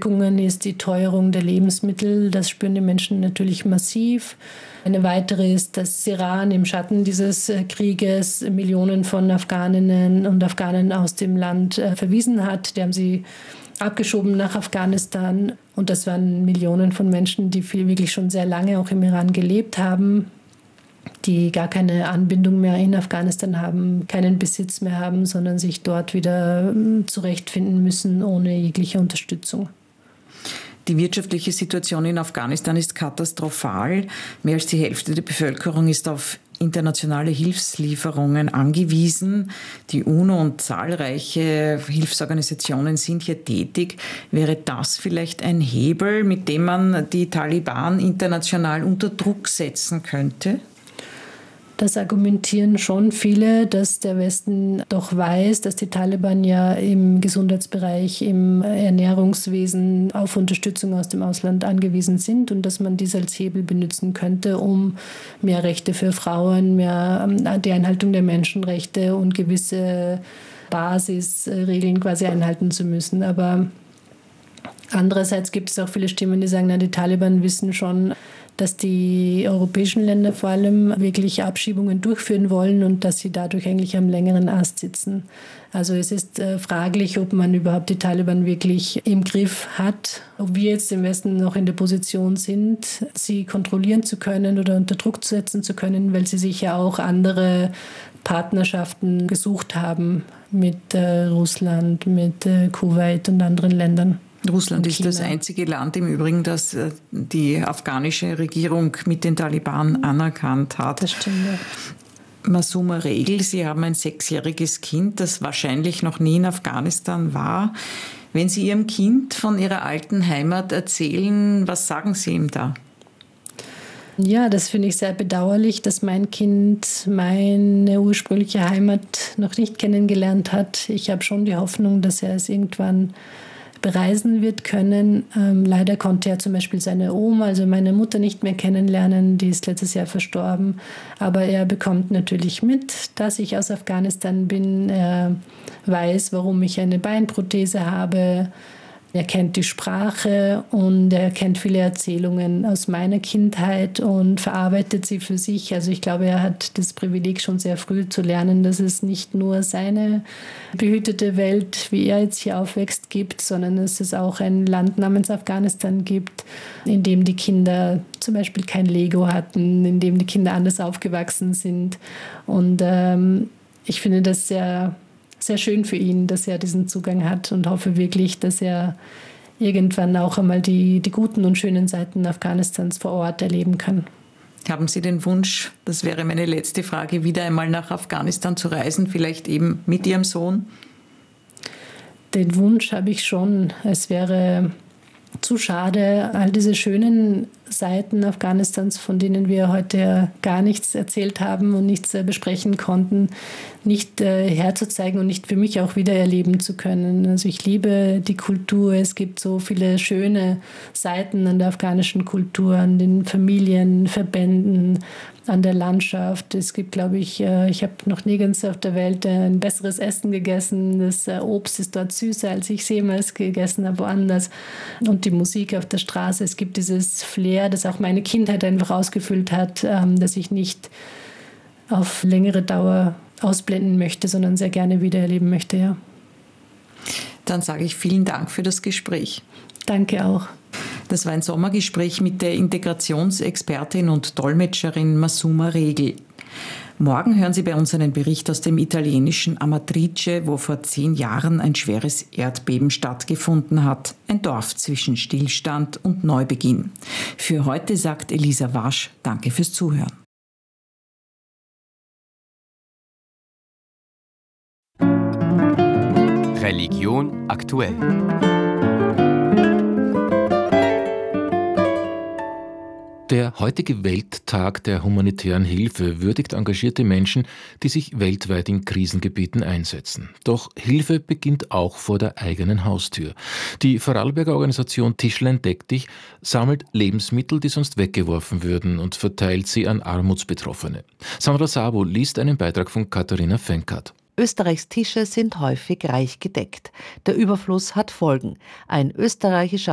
Auswirkungen ist die Teuerung der Lebensmittel. Das spüren die Menschen natürlich massiv. Eine weitere ist, dass Iran im Schatten dieses Krieges Millionen von Afghaninnen und Afghanen aus dem Land verwiesen hat. Die haben sie abgeschoben nach Afghanistan. Und das waren Millionen von Menschen, die wirklich schon sehr lange auch im Iran gelebt haben, die gar keine Anbindung mehr in Afghanistan haben, keinen Besitz mehr haben, sondern sich dort wieder zurechtfinden müssen ohne jegliche Unterstützung. Die wirtschaftliche Situation in Afghanistan ist katastrophal. Mehr als die Hälfte der Bevölkerung ist auf internationale Hilfslieferungen angewiesen. Die UNO und zahlreiche Hilfsorganisationen sind hier tätig. Wäre das vielleicht ein Hebel, mit dem man die Taliban international unter Druck setzen könnte? Das argumentieren schon viele, dass der Westen doch weiß, dass die Taliban ja im Gesundheitsbereich, im Ernährungswesen auf Unterstützung aus dem Ausland angewiesen sind und dass man dies als Hebel benutzen könnte, um mehr Rechte für Frauen, mehr die Einhaltung der Menschenrechte und gewisse Basisregeln quasi einhalten zu müssen. Aber andererseits gibt es auch viele Stimmen, die sagen, die Taliban wissen schon, dass die europäischen Länder vor allem wirklich Abschiebungen durchführen wollen und dass sie dadurch eigentlich am längeren Ast sitzen. Also es ist fraglich, ob man überhaupt die Taliban wirklich im Griff hat, ob wir jetzt im Westen noch in der Position sind, sie kontrollieren zu können oder unter Druck setzen zu können, weil sie sich ja auch andere Partnerschaften gesucht haben mit Russland, mit Kuwait und anderen Ländern. Russland ist das einzige Land im Übrigen, das die afghanische Regierung mit den Taliban anerkannt hat. Das stimmt, ja. Masuma Regel, Sie haben ein 6-jähriges Kind, das wahrscheinlich noch nie in Afghanistan war. Wenn Sie Ihrem Kind von Ihrer alten Heimat erzählen, was sagen Sie ihm da? Ja, das finde ich sehr bedauerlich, dass mein Kind meine ursprüngliche Heimat noch nicht kennengelernt hat. Ich habe schon die Hoffnung, dass er es irgendwann bereisen wird können. Leider konnte er zum Beispiel seine Oma, also meine Mutter, nicht mehr kennenlernen. Die ist letztes Jahr verstorben. Aber er bekommt natürlich mit, dass ich aus Afghanistan bin. Er weiß, warum ich eine Beinprothese habe. Er kennt die Sprache und er kennt viele Erzählungen aus meiner Kindheit und verarbeitet sie für sich. Also ich glaube, er hat das Privileg, schon sehr früh zu lernen, dass es nicht nur seine behütete Welt, wie er jetzt hier aufwächst, gibt, sondern dass es auch ein Land namens Afghanistan gibt, in dem die Kinder zum Beispiel kein Lego hatten, in dem die Kinder anders aufgewachsen sind. Und ich finde das sehr schön für ihn, dass er diesen Zugang hat und hoffe wirklich, dass er irgendwann auch einmal die guten und schönen Seiten Afghanistans vor Ort erleben kann. Haben Sie den Wunsch, das wäre meine letzte Frage, wieder einmal nach Afghanistan zu reisen, vielleicht eben mit Ihrem Sohn? Den Wunsch habe ich schon. Es wäre zu schade, all diese schönen Seiten Afghanistans, von denen wir heute gar nichts erzählt haben und nichts besprechen konnten, nicht herzuzeigen und nicht für mich auch wieder erleben zu können. Also ich liebe die Kultur. Es gibt so viele schöne Seiten an der afghanischen Kultur, an den Familienverbänden, an der Landschaft. Es gibt, glaube ich, ich habe noch nirgends auf der Welt ein besseres Essen gegessen. Das Obst ist dort süßer, als ich es jemals gegessen habe woanders. Und die Musik auf der Straße. Es gibt dieses Flair, das auch meine Kindheit einfach ausgefüllt hat, das ich nicht auf längere Dauer ausblenden möchte, sondern sehr gerne wieder erleben möchte, ja. Dann sage ich vielen Dank für das Gespräch. Danke auch. Das war ein Sommergespräch mit der Integrationsexpertin und Dolmetscherin Masuma Regel. Morgen hören Sie bei uns einen Bericht aus dem italienischen Amatrice, wo vor 10 Jahren ein schweres Erdbeben stattgefunden hat. Ein Dorf zwischen Stillstand und Neubeginn. Für heute sagt Elisa Wasch, danke fürs Zuhören. Religion aktuell. Der heutige Welttag der humanitären Hilfe würdigt engagierte Menschen, die sich weltweit in Krisengebieten einsetzen. Doch Hilfe beginnt auch vor der eigenen Haustür. Die Vorarlberger Organisation Tischlein deck dich sammelt Lebensmittel, die sonst weggeworfen würden, und verteilt sie an Armutsbetroffene. Sandra Sabo liest einen Beitrag von Katharina Fenkert. Österreichs Tische sind häufig reich gedeckt. Der Überfluss hat Folgen. Ein österreichischer